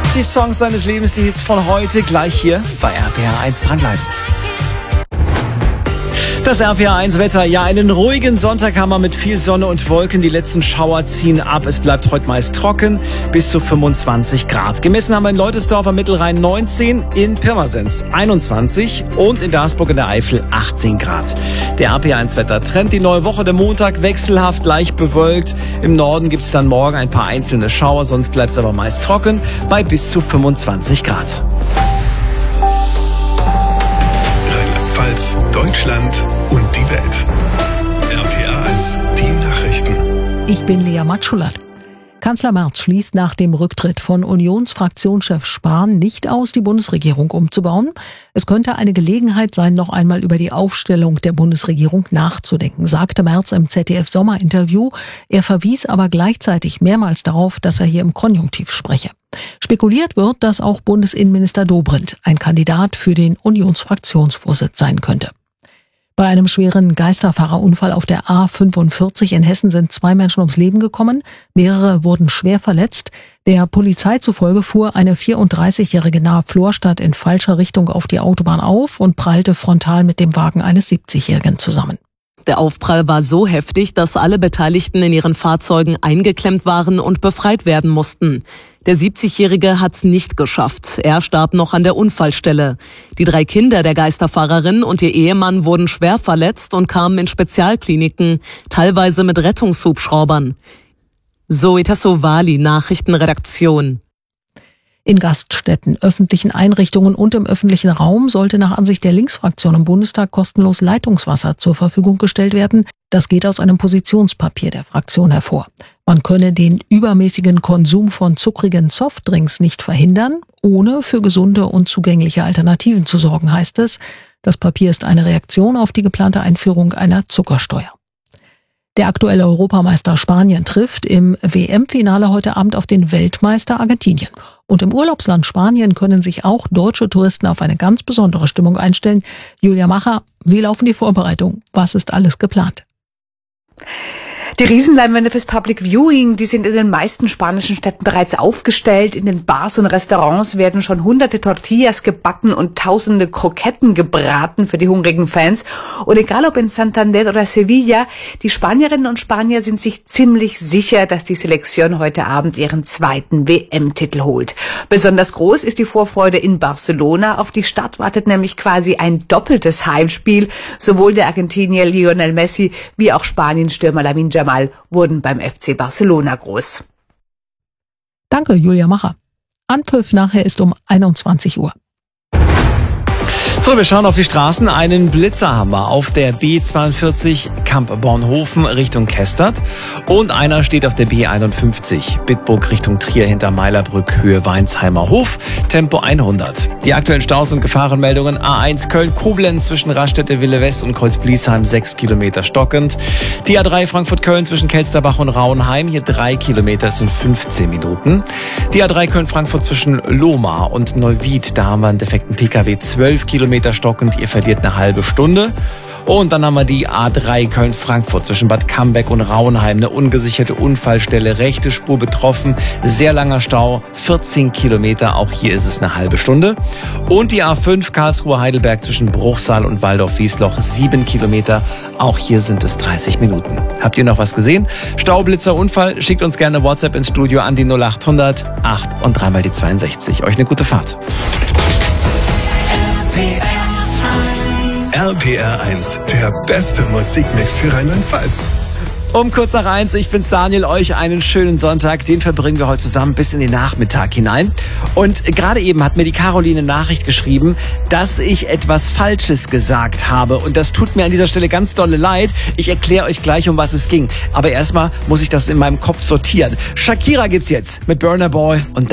Die Songs deines Lebens, die Hits von heute, gleich hier bei RPR 1 dranbleiben. Das RPR 1 Wetter, ja, einen ruhigen Sonntag haben wir mit viel Sonne und Wolken. Die letzten Schauer ziehen ab. Es bleibt heute meist trocken, bis zu 25 Grad. Gemessen haben wir in Leutesdorf am Mittelrhein 19, in Pirmasens 21 und in Darsburg in der Eifel 18 Grad. Der RPR 1 Wetter trennt die neue Woche. Der Montag wechselhaft, leicht bewölkt. Im Norden gibt es dann morgen ein paar einzelne Schauer, sonst bleibt es aber meist trocken bei bis zu 25 Grad. Rheinland-Pfalz, Deutschland und die Welt. RPR 1, die Nachrichten. Ich bin Lea Matschulat. Kanzler Merz schließt nach dem Rücktritt von Unionsfraktionschef Spahn nicht aus, die Bundesregierung umzubauen. Es könnte eine Gelegenheit sein, noch einmal über die Aufstellung der Bundesregierung nachzudenken, sagte Merz im ZDF-Sommerinterview. Er verwies aber gleichzeitig mehrmals darauf, dass er hier im Konjunktiv spreche. Spekuliert wird, dass auch Bundesinnenminister Dobrindt ein Kandidat für den Unionsfraktionsvorsitz sein könnte. Bei einem schweren Geisterfahrerunfall auf der A45 in Hessen sind 2 Menschen ums Leben gekommen. Mehrere wurden schwer verletzt. Der Polizei zufolge fuhr eine 34-Jährige nahe Florstadt in falscher Richtung auf die Autobahn auf und prallte frontal mit dem Wagen eines 70-Jährigen zusammen. Der Aufprall war so heftig, dass alle Beteiligten in ihren Fahrzeugen eingeklemmt waren und befreit werden mussten. Der 70-Jährige hat's nicht geschafft. Er starb noch an der Unfallstelle. Die 3 Kinder der Geisterfahrerin und ihr Ehemann wurden schwer verletzt und kamen in Spezialkliniken, teilweise mit Rettungshubschraubern. Zoe Tassovali, Nachrichtenredaktion. In Gaststätten, öffentlichen Einrichtungen und im öffentlichen Raum sollte nach Ansicht der Linksfraktion im Bundestag kostenlos Leitungswasser zur Verfügung gestellt werden. Das geht aus einem Positionspapier der Fraktion hervor. Man könne den übermäßigen Konsum von zuckrigen Softdrinks nicht verhindern, ohne für gesunde und zugängliche Alternativen zu sorgen, heißt es. Das Papier ist eine Reaktion auf die geplante Einführung einer Zuckersteuer. Der aktuelle Europameister Spanien trifft im WM-Finale heute Abend auf den Weltmeister Argentinien. Und im Urlaubsland Spanien können sich auch deutsche Touristen auf eine ganz besondere Stimmung einstellen. Julia Macher, wie laufen die Vorbereitungen? Was ist alles geplant? Die Riesenleinwände fürs Public Viewing, die sind in den meisten spanischen Städten bereits aufgestellt. In den Bars und Restaurants werden schon hunderte Tortillas gebacken und tausende Kroketten gebraten für die hungrigen Fans. Und egal ob in Santander oder Sevilla, die Spanierinnen und Spanier sind sich ziemlich sicher, dass die Selektion heute Abend ihren 2. WM-Titel holt. Besonders groß ist die Vorfreude in Barcelona. Auf die Stadt wartet nämlich quasi ein doppeltes Heimspiel. Sowohl der Argentinier Lionel Messi wie auch Spaniens-Stürmer Lamine Yamal wurden beim FC Barcelona groß. Danke, Julia Macher. Anpfiff nachher ist um 21 Uhr. So, wir schauen auf die Straßen. Einen Blitzer haben wir auf der B42 Kamp Bornhofen Richtung Kestert. Und einer steht auf der B51 Bitburg Richtung Trier hinter Meilerbrück Höhe Weinsheimer Hof. Tempo 100. Die aktuellen Staus und Gefahrenmeldungen: A1 Köln-Koblenz zwischen Raststätte-Wille West und Kreuz-Bliesheim 6 Kilometer stockend. Die A3 Frankfurt-Köln zwischen Kelsterbach und Rauenheim, hier 3 Kilometer sind 15 Minuten. Die A3 Köln-Frankfurt zwischen Lohmar und Neuwied, da haben wir einen defekten Pkw, 12 Kilometer stockend, ihr verliert eine halbe Stunde. Und dann haben wir die A3 Köln-Frankfurt zwischen Bad Cambeck und Rauenheim, eine ungesicherte Unfallstelle, rechte Spur betroffen, sehr langer Stau, 14 Kilometer, auch hier ist es eine halbe Stunde. Und die A5 Karlsruhe-Heidelberg zwischen Bruchsal und Waldorf-Wiesloch, 7 Kilometer, auch hier sind es 30 Minuten. Habt ihr noch was gesehen? Staublitzer, Unfall, schickt uns gerne WhatsApp ins Studio an die 0800 8 und 3 mal die 62. Euch eine gute Fahrt. RPR 1, der beste Musikmix für Rheinland-Pfalz. Um kurz nach 1, ich bin's Daniel, euch einen schönen Sonntag, den verbringen wir heute zusammen bis in den Nachmittag hinein. Und gerade eben hat mir die Caroline Nachricht geschrieben, dass ich etwas Falsches gesagt habe. Und das tut mir an dieser Stelle ganz dolle leid. Ich erkläre euch gleich, um was es ging. Aber erstmal muss ich das in meinem Kopf sortieren. Shakira gibt's jetzt mit Burna Boy und